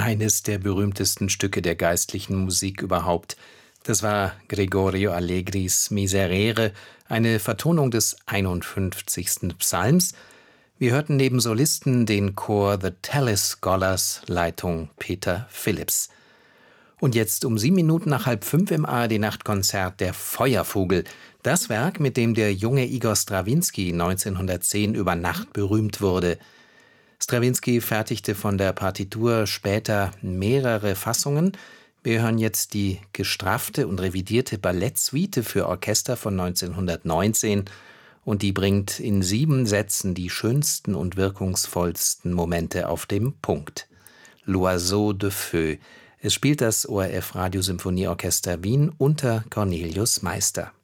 Eines der berühmtesten Stücke der geistlichen Musik überhaupt. Das war Gregorio Allegris Miserere, eine Vertonung des 51. Psalms. Wir hörten neben Solisten den Chor The Tallis Scholars, Leitung Peter Phillips. Und jetzt um 7 Minuten nach 4:30 im ARD-Nachtkonzert der Feuervogel. Das Werk, mit dem der junge Igor Strawinski 1910 über Nacht berühmt wurde. Strawinski fertigte von der Partitur später mehrere Fassungen. Wir hören jetzt die gestraffte und revidierte Ballettsuite für Orchester von 1919 und die bringt in 7 Sätzen die schönsten und wirkungsvollsten Momente auf den Punkt. L'Oiseau de Feu. Es spielt das ORF Radiosymphonieorchester Wien unter Cornelius Meister.